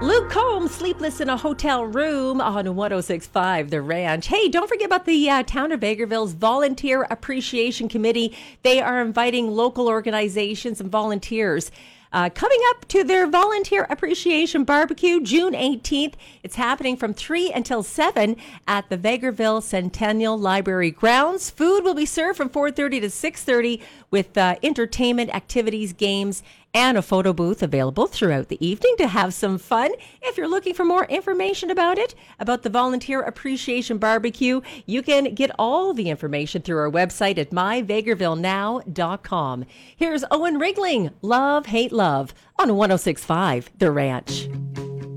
Luke Combs, sleepless in a hotel room on 106.5 The Ranch. Hey, don't forget about the Town of Vegreville's Volunteer Appreciation Committee. They are inviting local organizations and volunteers coming up to their Volunteer Appreciation Barbecue, June 18th. It's happening from 3 until 7 at the Vegreville Centennial Library grounds. Food will be served from 4:30 to 6:30 with entertainment, activities, games, and a photo booth available throughout the evening to have some fun. If you're looking for more information about it, about the Volunteer Appreciation Barbecue, you can get all the information through our website at myvegrevillenow.com. Here's Owen Rigling, Love, Hate, Love on 106.5 The Ranch.